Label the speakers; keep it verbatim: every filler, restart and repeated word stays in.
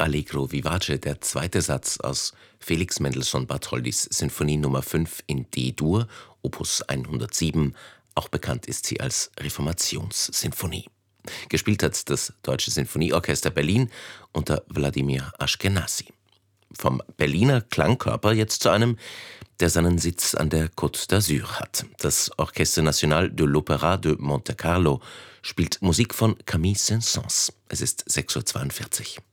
Speaker 1: Allegro vivace, der zweite Satz aus Felix Mendelssohn Bartholdys Sinfonie Nummer fünf in D-Dur, Opus hundertsieben, auch bekannt ist sie als Reformationssinfonie. Gespielt hat das Deutsche Sinfonieorchester Berlin unter Wladimir Aschkenasy. Vom Berliner Klangkörper jetzt zu einem, der seinen Sitz an der Côte d'Azur hat. Das Orchestre National de l'Opéra de Monte Carlo spielt Musik von Camille Saint-Saëns. Es ist sechs Uhr zweiundvierzig.